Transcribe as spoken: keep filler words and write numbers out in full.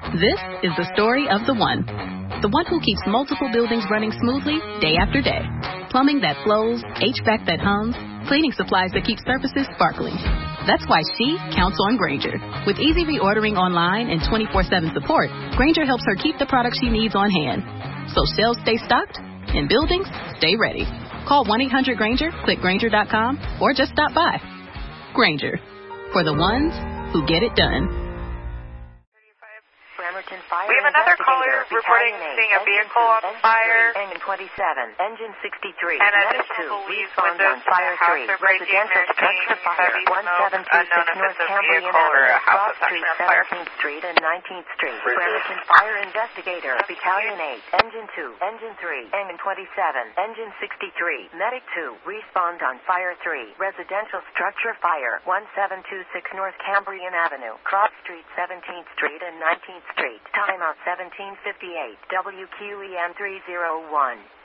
This is the story of the one. The one who keeps multiple buildings running smoothly day after day. Plumbing that flows, H V A C that hums, cleaning supplies that keep surfaces sparkling. That's why she counts on Grainger. With easy reordering online and twenty-four seven support, Grainger helps her keep the products she needs on hand. So shelves stay stocked and buildings stay ready. Call one eight hundred Grainger, click Grainger dot com, or just stop by. Grainger, for the ones who get it done. We have another caller reporting seeing a vehicle on fire. Engine twenty-seven, engine sixty-three, and additional police windows fire three, residential structure fire, one seven two six North Cambrian Avenue, Cross Street, seventeenth Street and nineteenth Street. Bremerton Fire Investigator, Battalion eight, Engine two, Engine three, Engine twenty-seven, Engine sixty-three, Medic two, respond on Fire three, residential structure fire, one seven two six North Cambrian Avenue, Cross Street, seventeenth Street and nineteenth Street. Timeout seventeen fifty-eight, W Q E M three oh one.